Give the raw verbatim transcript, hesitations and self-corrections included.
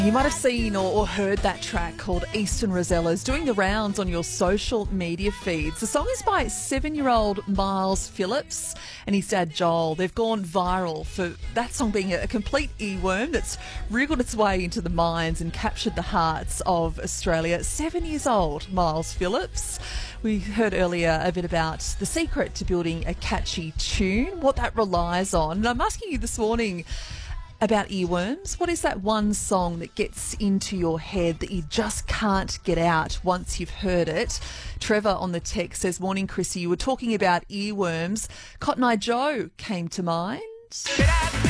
You might have seen or, or heard that track called Eastern Rosellas doing the rounds on your social media feeds. The song is by seven-year-old Miles Phillips and his dad Joel. They've gone viral for that song being a, a complete earworm that's wriggled its way into the minds and captured the hearts of Australia. Seven years old, Miles Phillips. We heard earlier a bit about the secret to building a catchy tune, what that relies on. And I'm asking you this morning about earworms. What is that one song that gets into your head that you just can't get out once you've heard it? Trevor on the text says, morning Chrissy, you were talking about earworms. Cotton Eye Joe came to mind.